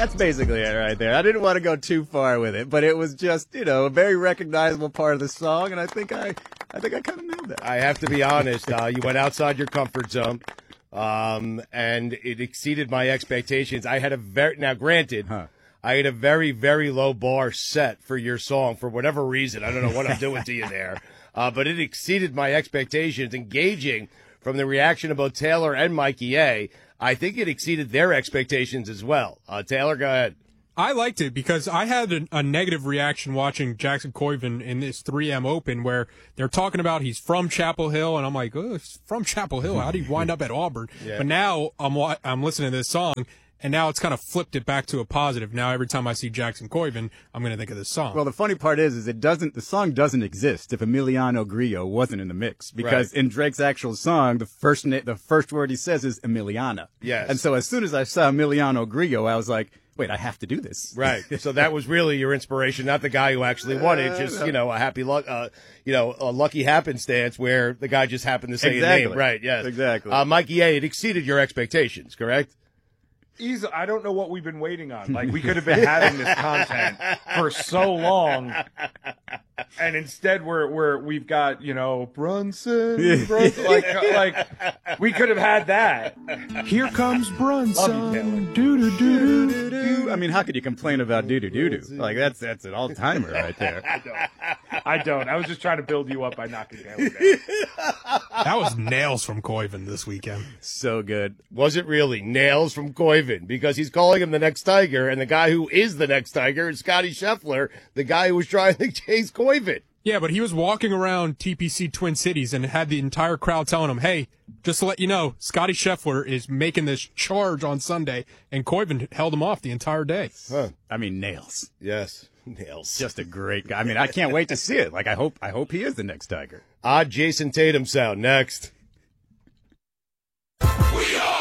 That's basically it right there. I didn't want to go too far with it, but it was just, a very recognizable part of the song, and I think I kind of nailed it. I have to be honest. You went outside your comfort zone, and it exceeded my expectations. I had now granted, I had a very, very low bar set for your song for whatever reason. I don't know what I'm doing to you there, but it exceeded my expectations. Engaging from the reaction of both Taylor and Mikey A, I think it exceeded their expectations as well. Taylor, go ahead. I liked it because I had a negative reaction watching Jackson Coyven in this 3M Open where they're talking about he's from Chapel Hill, and I'm like, oh, he's from Chapel Hill. How did he wind up at Auburn? Yeah. But now I'm listening to this song, and now it's kind of flipped it back to a positive. Now every time I see Jackson Coyven, I'm going to think of this song. Well, the funny part is the song doesn't exist if Emiliano Grillo wasn't in the mix, because in Drake's actual song, the first word he says is Emiliana. Yes. And so as soon as I saw Emiliano Grillo, I was like, wait, I have to do this. Right. So that was really your inspiration, not the guy who actually won it. Just, a happy luck, a lucky happenstance where the guy just happened to say his name. Right. Yes. Exactly. Mikey A, it exceeded your expectations, correct? I don't know what we've been waiting on. Like, we could have been having this content for so long, and instead we've got Brunson. Like we could have had that. Here comes Brunson. Do do do do do. I mean, how could you complain about do do do do? Like that's an all timer right there. I don't. I was just trying to build you up by knocking Taylor down. That was nails from Coyven this weekend. So good. Was it really nails from Coyven? Because he's calling him the next Tiger, and the guy who is the next Tiger is Scotty Scheffler, the guy who was trying to chase Coyven. Yeah, but he was walking around TPC Twin Cities and had the entire crowd telling him, hey, just to let you know, Scotty Scheffler is making this charge on Sunday, and Coyven held him off the entire day. Huh. I mean, nails. Yes, nails. Just a great guy. I mean, I can't wait to see it. Like, I hope he is the next Tiger. Odd Jason Tatum sound next. We are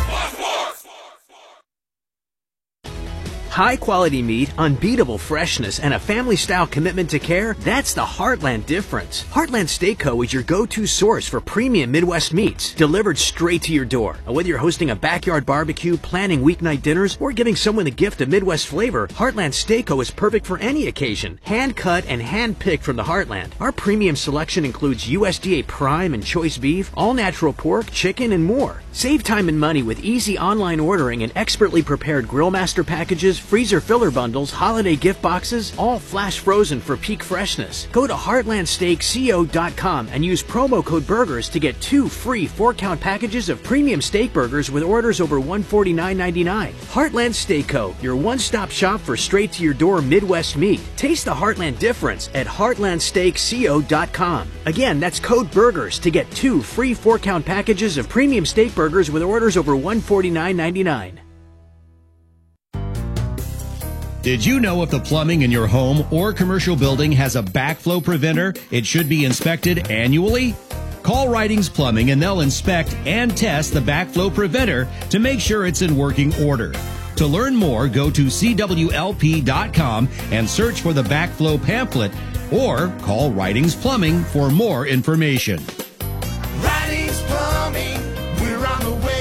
high-quality meat, unbeatable freshness, and a family-style commitment to care, that's the Heartland difference. Heartland Steak Co. is your go-to source for premium Midwest meats, delivered straight to your door. And whether you're hosting a backyard barbecue, planning weeknight dinners, or giving someone a gift of Midwest flavor, Heartland Steak Co. is perfect for any occasion. Hand-cut and hand-picked from the Heartland. Our premium selection includes USDA prime and choice beef, all-natural pork, chicken, and more. Save time and money with easy online ordering and expertly prepared Grill Master packages, freezer filler bundles, holiday gift boxes, all flash frozen for peak freshness. Go to heartlandsteakco.com and use promo code BURGERS to get 2 free 4-count packages of premium steak burgers with orders over $149.99. Heartland Steak Co., your one-stop shop for straight-to-your-door Midwest meat. Taste the Heartland difference at heartlandsteakco.com. Again, that's code BURGERS to get 2 free 4-count packages of premium steak burgers with orders over $149.99. Did you know if the plumbing in your home or commercial building has a backflow preventer, it should be inspected annually? Call Writings Plumbing and they'll inspect and test the backflow preventer to make sure it's in working order. To learn more, go to CWLP.com and search for the backflow pamphlet or call Writings Plumbing for more information. Writings Plumbing, we're on the way.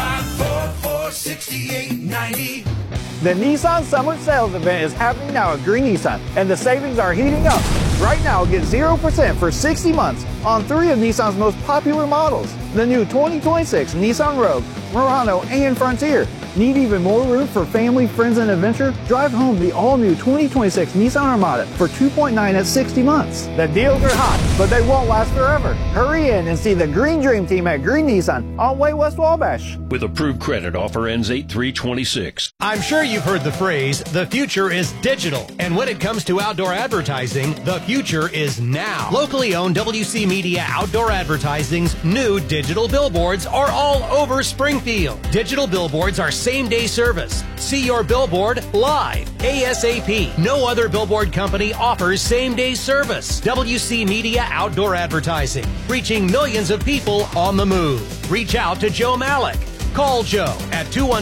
544-6890. The Nissan Summer Sales Event is happening now at Green Nissan, and the savings are heating up. Right now, get 0% for 60 months on 3 of Nissan's most popular models. The new 2026 Nissan Rogue, Murano, and Frontier. Need even more room for family, friends, and adventure? Drive home the all-new 2026 Nissan Armada for $2.9 at 60 months. The deals are hot, but they won't last forever. Hurry in and see the Green Dream Team at Green Nissan on Way West Wabash. With approved credit, offer ends 8/3/26. I'm sure you've heard the phrase, the future is digital. And when it comes to outdoor advertising, the future is now. Locally owned WC Media Outdoor Advertising's new digital billboards are all over Springfield. Digital billboards are same-day service. See your billboard live, ASAP. No other billboard company offers same-day service. WC Media Outdoor Advertising, reaching millions of people on the move. Reach out to Joe Malik. Call Joe at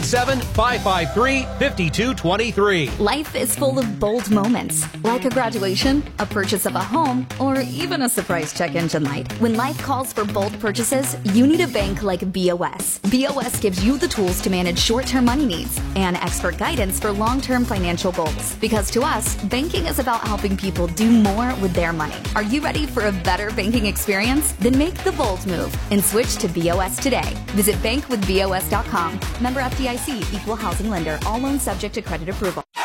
217-553-5223. Life is full of bold moments, like a graduation, a purchase of a home, or even a surprise check engine light. When life calls for bold purchases, you need a bank like BOS. BOS gives you the tools to manage short-term money needs and expert guidance for long-term financial goals. Because to us, banking is about helping people do more with their money. Are you ready for a better banking experience? Then make the bold move and switch to BOS today. Visit bankwithbos.com. Member FDIC, equal housing lender. All loans subject to credit approval.